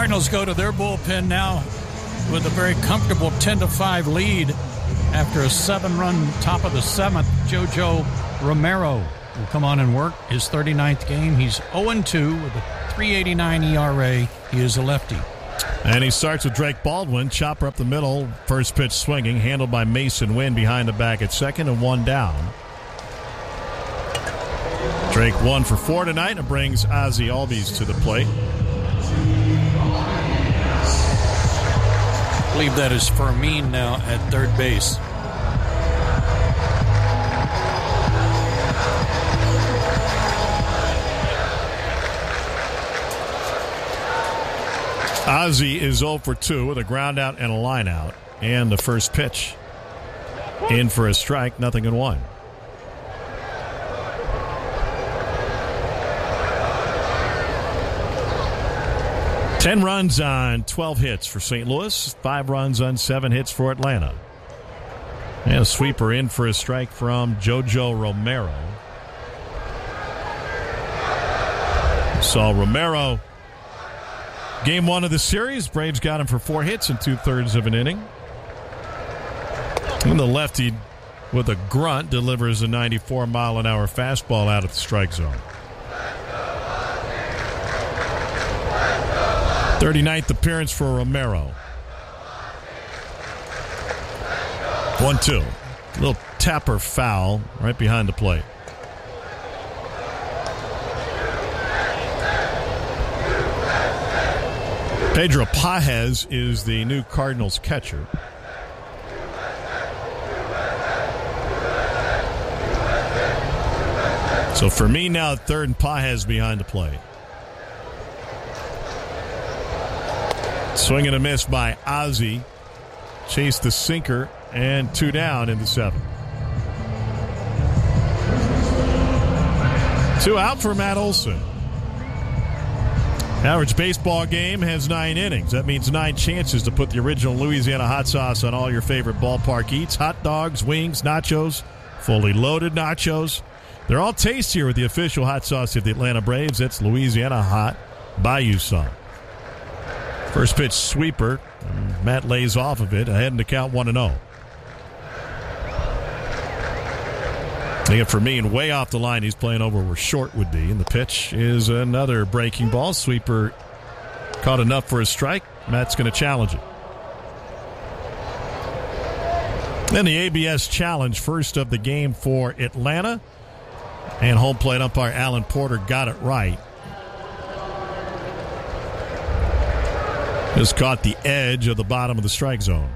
Cardinals go to their bullpen now with a very comfortable 10-5 lead after a 7-run top of the 7th. JoJo Romero will come on and work his 39th game. He's 0-2 with a 3.89 ERA. He is a lefty. And he starts with Drake Baldwin. Chopper up the middle. First pitch swinging. Handled by Mason Wynn behind the back at second and one down. Drake 1 for 4 tonight and brings Ozzie Albies to the plate. I believe that is Fermin now at third base. Ozzie is 0 for 2 with a ground out and a line out. And the first pitch in for a strike, 0-1. Ten runs on 12 hits for St. Louis. 5 runs on 7 hits for Atlanta. And a sweeper in for a strike from JoJo Romero. So Romero, game 1 of the series. Braves got him for 4 hits in 2/3 of an inning. And the lefty with a grunt delivers a 94-mile-an-hour fastball out of the strike zone. 39th appearance for Romero. 1-2. Little tapper foul right behind the plate. Pedro Pages is the new Cardinals catcher. So for me now at third and Pages behind the plate. Swing and a miss by Ozzie. Chased the sinker and 2 down in the 7th. 2 out for Matt Olson. Average baseball game has 9 innings. That means 9 chances to put the original Louisiana hot sauce on all your favorite ballpark eats. Hot dogs, wings, nachos, fully loaded nachos. They're all tastier with the official hot sauce of the Atlanta Braves. That's Louisiana Hot Bayou Sauce. First pitch sweeper. Matt lays off of it. Ahead in the count 1-0. And for me, and way off the line, he's playing over where short would be. And the pitch is another breaking ball. Sweeper caught enough for a strike. Matt's going to challenge it. Then the ABS challenge, first of the game for Atlanta. And home plate umpire Alan Porter got it right. Has caught the edge of the bottom of the strike zone.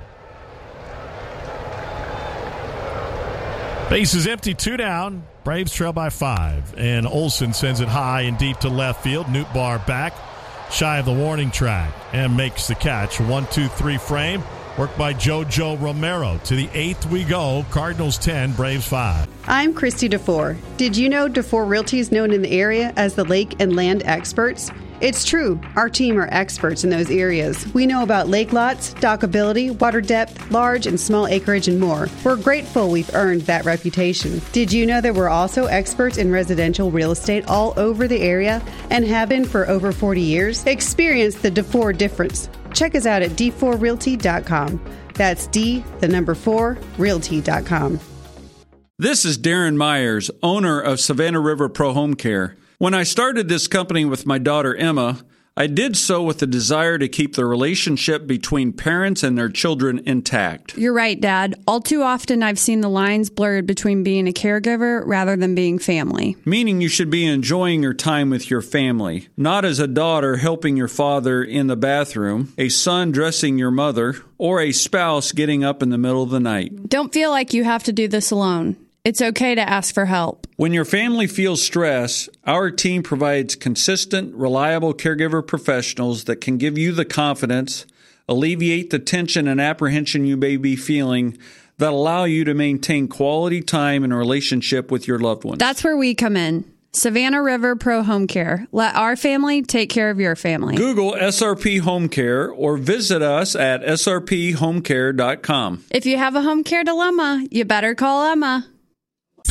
Base is empty, 2 down. Braves trail by 5. And Olson sends it high and deep to left field. Nootbaar back, shy of the warning track, and makes the catch. 1-2-3 frame. Worked by JoJo Romero. To the 8th we go. Cardinals 10, Braves 5. I'm Christy DeFore. Did you know DeFore Realty is known in the area as the lake and land experts? It's true. Our team are experts in those areas. We know about lake lots, dockability, water depth, large and small acreage, and more. We're grateful we've earned that reputation. Did you know that we're also experts in residential real estate all over the area and have been for over 40 years? Experience the DeFore difference. Check us out at d4realty.com. That's D4realty.com. This is Darren Myers, owner of Savannah River Pro Home Care. When I started this company with my daughter Emma, I did so with the desire to keep the relationship between parents and their children intact. You're right, Dad. All too often I've seen the lines blurred between being a caregiver rather than being family. Meaning you should be enjoying your time with your family, not as a daughter helping your father in the bathroom, a son dressing your mother, or a spouse getting up in the middle of the night. Don't feel like you have to do this alone. It's okay to ask for help. When your family feels stress, our team provides consistent, reliable caregiver professionals that can give you the confidence, alleviate the tension and apprehension you may be feeling, that allow you to maintain quality time and relationship with your loved ones. That's where we come in. Savannah River Pro Home Care. Let our family take care of your family. Google SRP Home Care or visit us at srphomecare.com. If you have a home care dilemma, you better call Emma.